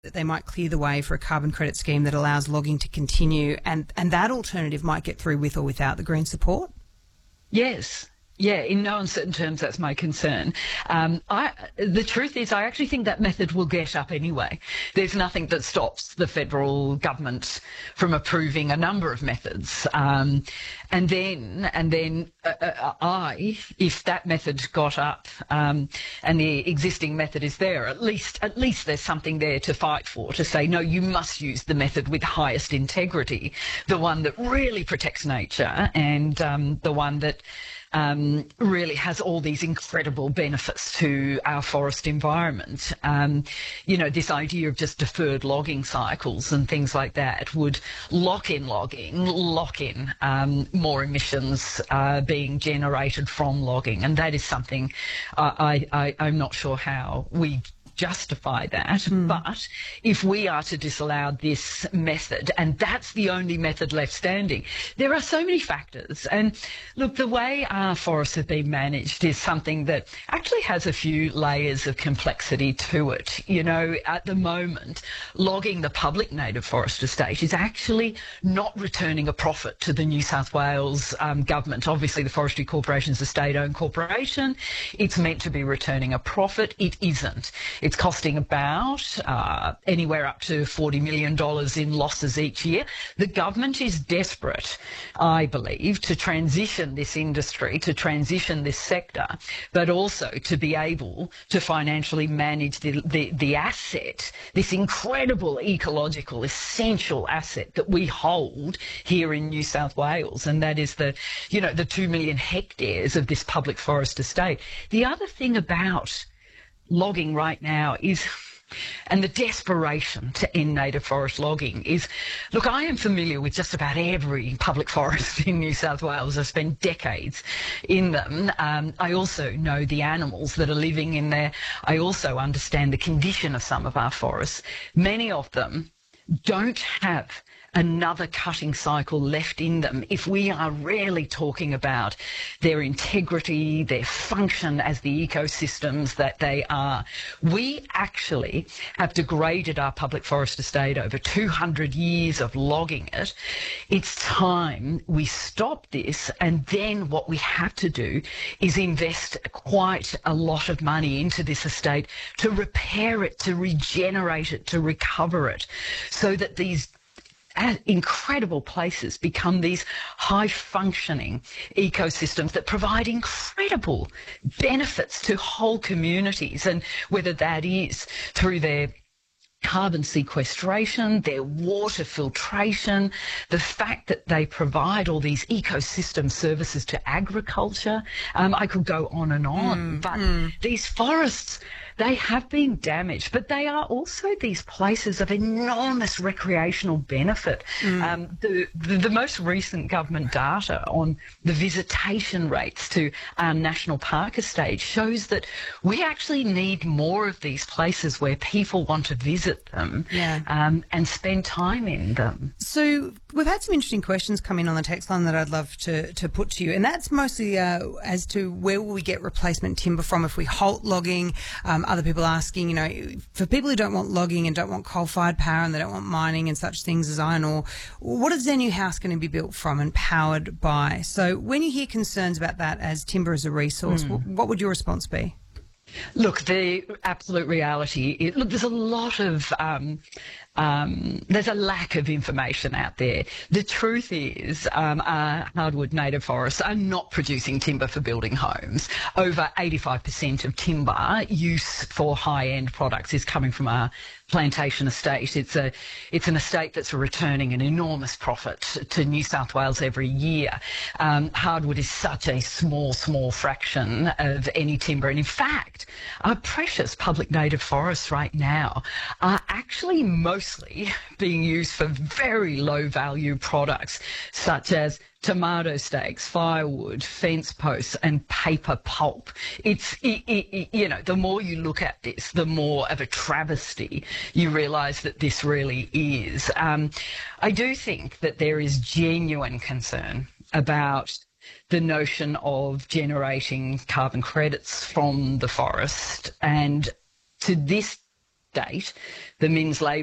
that they might clear the way for a carbon credit scheme that allows logging to continue, and that alternative might get through with or without the Green support? Yes. Yeah, in no uncertain terms, that's my concern. The truth is, I actually think that method will get up anyway. There's nothing that stops the federal government from approving a number of methods. And then, if that method got up and the existing method is there, at least there's something there to fight for, to say, no, you must use the method with highest integrity, the one that really protects nature, and the one that really has all these incredible benefits to our forest environment. This idea of just deferred logging cycles and things like that would lock in more emissions being generated from logging. And that is something I'm not sure how we justify that. But if we are to disallow this method, and that's the only method left standing, there are so many factors. And look, the way our forests have been managed is something that actually has a few layers of complexity to it. At the moment, logging the public native forest estate is actually not returning a profit to the New South Wales government. Obviously, the Forestry Corporation is a state-owned corporation. It's meant to be returning a profit. It isn't. It's costing about anywhere up to $40 million in losses each year. The government is desperate, I believe, to transition this industry, to transition this sector, but also to be able to financially manage the asset, this incredible ecological essential asset that we hold here in New South Wales, and that is the 2 million hectares of this public forest estate. The other thing about logging right now is, and the desperation to end native forest logging is, look, I am familiar with just about every public forest in New South Wales. I've spent decades in them. I also know the animals that are living in there. I also understand the condition of some of our forests. Many of them don't have another cutting cycle left in them if we are really talking about their integrity, their function as the ecosystems that they are. We actually have degraded our public forest estate over 200 years of logging it. It's time we stop this, and then what we have to do is invest quite a lot of money into this estate to repair it, to regenerate it, to recover it, so that these incredible places become these high-functioning ecosystems that provide incredible benefits to whole communities, and whether that is through their carbon sequestration, their water filtration, the fact that they provide all these ecosystem services to agriculture. I could go on and on, but these forests, they have been damaged, but they are also these places of enormous recreational benefit. The most recent government data on the visitation rates to our national park estate shows that we actually need more of these places where people want to visit them and spend time in them. So we've had some interesting questions come in on the text line that I'd love to put to you, and that's mostly as to where will we get replacement timber from if we halt logging. Other people asking, for people who don't want logging and don't want coal-fired power and they don't want mining and such things as iron ore, what is their new house going to be built from and powered by? So when you hear concerns about that as timber as a resource, what would your response be? Look, the absolute reality is, there's a lot of there's a lack of information out there. The truth is our hardwood native forests are not producing timber for building homes. Over 85% of timber use for high-end products is coming from our plantation estate. It's an estate that's returning an enormous profit to New South Wales every year. Hardwood is such a small fraction of any timber, and in fact, our precious public native forests right now are actually mostly being used for very low value products such as tomato stakes, firewood, fence posts, and paper pulp. The more you look at this, the more of a travesty you realise that this really is. I do think that there is genuine concern about the notion of generating carbon credits from the forest, and to this date, the Min's Labour